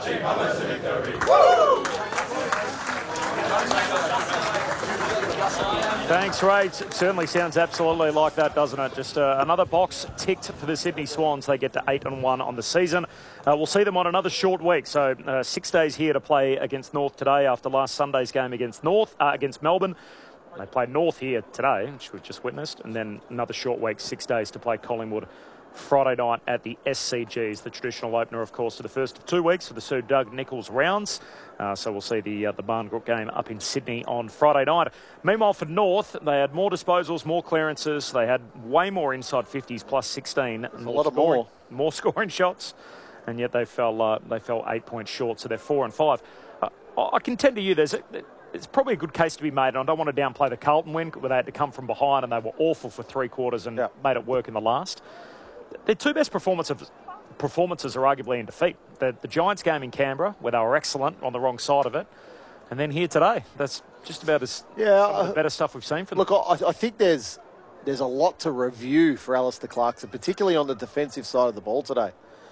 Thanks, Ray. It certainly sounds absolutely like that, doesn't it? Just another box ticked for the Sydney Swans. They get to 8-1 on the season. We'll see them on another short week. So 6 days here to play against North today after last Sunday's game against Melbourne. They played North here today, which we've just witnessed, and then another short week, 6 days to play Collingwood Friday night at the SCGs, the traditional opener, of course, to the first of 2 weeks for the Sir Doug Nicholls rounds. So we'll see the Barngroup game up in Sydney on Friday night. Meanwhile, for North, they had more disposals, more clearances. They had way more inside 50s, plus 16. More scoring shots, and yet they fell 8 points short, so they're 4 and 5. I contend to you, it's probably a good case to be made, and I don't want to downplay the Carlton win, where they had to come from behind and they were awful for 3 quarters and made it work in the last. Their two best performances are arguably in defeat. The Giants game in Canberra, where they were excellent on the wrong side of it, and then here today. That's just about some of the better stuff we've seen for them. Look, I think there's a lot to review for Alistair Clarkson, particularly on the defensive side of the ball today.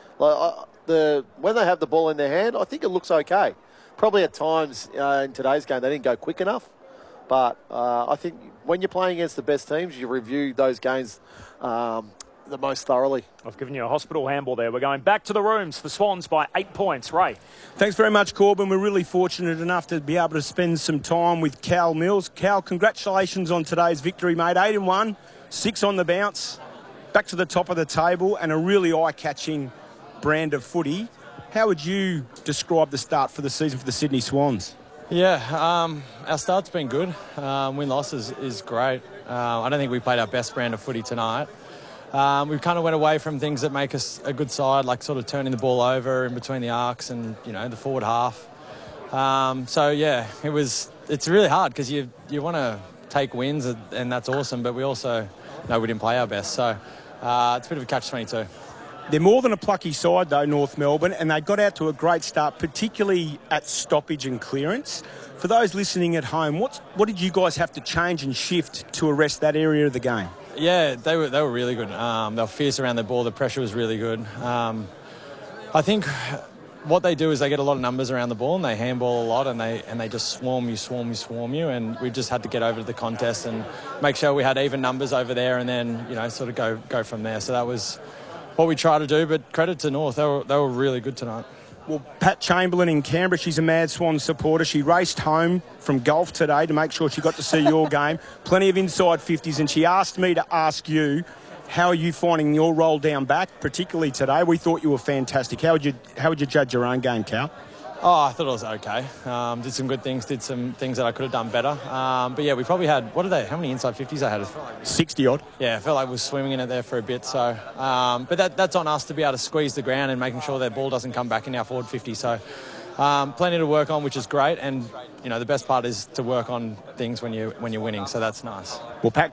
When they have the ball in their hand, I think it looks okay. Probably at times in today's game they didn't go quick enough, but I think when you're playing against the best teams, you review those games the most thoroughly. I've given you a hospital handball there. We're going back to the rooms. The Swans by 8 points. Ray. Thanks very much, Corbin. We're really fortunate enough to be able to spend some time with Cal Mills. Cal, congratulations on today's victory, mate. 8-1, 6 on the bounce, back to the top of the table, and a really eye-catching brand of footy. How would you describe the start for the season for the Sydney Swans? Yeah, our start's been good. Win-loss is great. I don't think we played our best brand of footy tonight. We kind of went away from things that make us a good side, like sort of turning the ball over in between the arcs and, the forward half. So, yeah, it's really hard because you want to take wins and that's awesome, but we also know we didn't play our best. So it's a bit of a catch-22. They're more than a plucky side, though, North Melbourne, and they got out to a great start, particularly at stoppage and clearance. For those listening at home, what did you guys have to change and shift to arrest that area of the game? Yeah, they were really good. They were fierce around the ball. The pressure was really good. I think what they do is they get a lot of numbers around the ball and they handball a lot and they just swarm you. And we just had to get over to the contest and make sure we had even numbers over there and then, sort of go from there. So that was what we tried to do, but credit to North. They were really good tonight. Well, Pat Chamberlain in Canberra, she's a Mad Swans supporter. She raced home from golf today to make sure she got to see your game. Plenty of inside 50s, and she asked me to ask you, how are you finding your roll down back, particularly today? We thought you were fantastic. How would you judge your own game, Cal? Oh, I thought it was okay. Did some good things, did some things that I could have done better. But yeah, we probably had, how many inside 50s I had? 60 odd. Yeah, I felt like we were swimming in it there for a bit. So, but that's on us to be able to squeeze the ground and making sure that ball doesn't come back in our forward 50. So, plenty to work on, which is great. And, the best part is to work on things when you're winning. So that's nice. Well, Pat